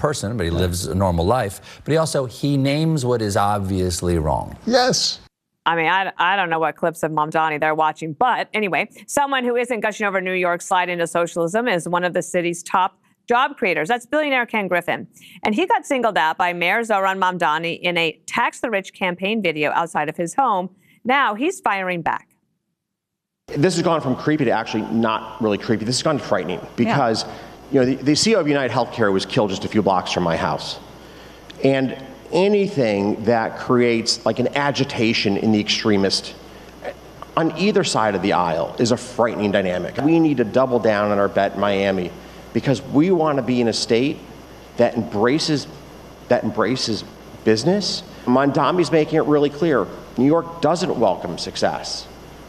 person, but he lives a normal life. But he names what is obviously wrong. Yes. I mean, I don't know what clips of Mamdani they're watching, but anyway, someone who isn't gushing over New York's slide into socialism is one of the city's top job creators. That's billionaire Ken Griffin. And he got singled out by Mayor Zohran Mamdani in a Tax the Rich campaign video outside of his home. Now he's firing back. This has gone from creepy to actually not really creepy. This has gone frightening because, you know, the CEO of United Healthcare was killed just a few blocks from my house. And anything that creates like an agitation in the extremist on either side of the aisle is a frightening dynamic. We need to double down on our bet in Miami because we want to be in a state that embraces business. Mamdani's making it really clear. New York doesn't welcome success.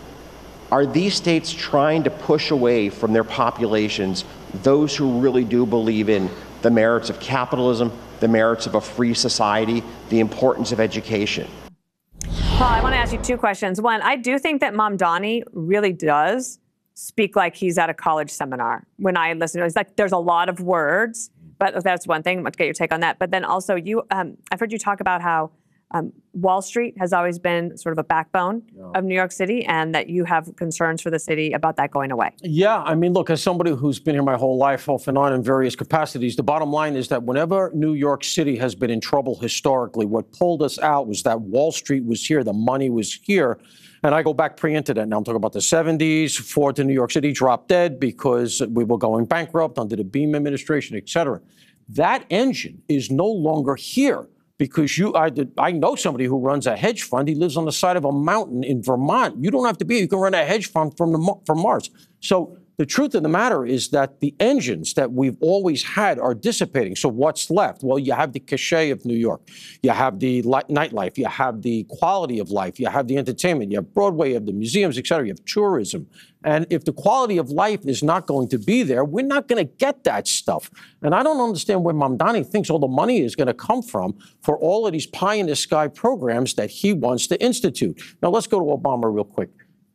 Are these states trying to push away from their populations those who really do believe in the merits of capitalism, the merits of a free society, the importance of education? Paul, I want to ask you two questions. One, I do think that Mamdani really does speak like he's at a college seminar. When I listen to it, it's like there's a lot of words, but that's one thing. Let's get your take on that. But then also, I've heard you talk about how Wall Street has always been sort of a backbone of New York City, and that you have concerns for the city about that going away. Yeah, I mean, look, as somebody who's been here my whole life, off and on in various capacities, the bottom line is that whenever New York City has been in trouble historically, what pulled us out was that Wall Street was here, the money was here. And I go back pre-internet. Now I'm talking about the 70s. Ford to New York City dropped dead because we were going bankrupt under the Beam administration, et cetera. That engine is no longer here. Because I know somebody who runs a hedge fund. He lives on the side of a mountain in Vermont. You don't have to be. You can run a hedge fund from Mars. So the truth of the matter is that the engines that we've always had are dissipating. So what's left? Well, you have the cachet of New York. You have the nightlife. You have the quality of life. You have the entertainment. You have Broadway. You have the museums, et cetera. You have tourism. And if the quality of life is not going to be there, we're not going to get that stuff. And I don't understand where Mamdani thinks all the money is going to come from for all of these pie-in-the-sky programs that he wants to institute. Now, let's go to Obama real quick.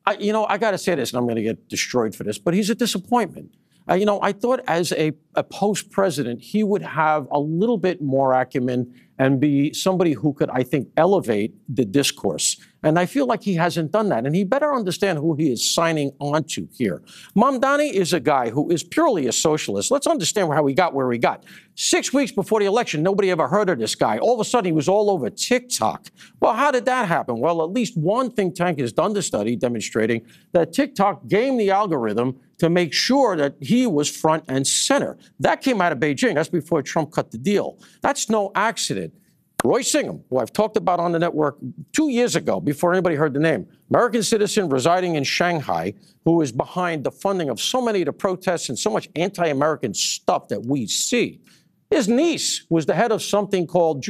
I got to say this, and I'm going to get destroyed for this, but he's a disappointment. I thought as a post-president, he would have a little bit more acumen and be somebody who could, I think, elevate the discourse. And I feel like he hasn't done that. And he better understand who he is signing on to here. Mamdani is a guy who is purely a socialist. Let's understand how he got where he got. 6 weeks before the election, nobody ever heard of this guy. All of a sudden, he was all over TikTok. Well, how did that happen? Well, at least one think tank has done the study demonstrating that TikTok gamed the algorithm to make sure that he was front and center. That came out of Beijing. That's before Trump cut the deal. That's no accident. Roy Singham, who I've talked about on the network 2 years ago, before anybody heard the name, American citizen residing in Shanghai, who is behind the funding of so many of the protests and so much anti-American stuff that we see. His niece was the head of something called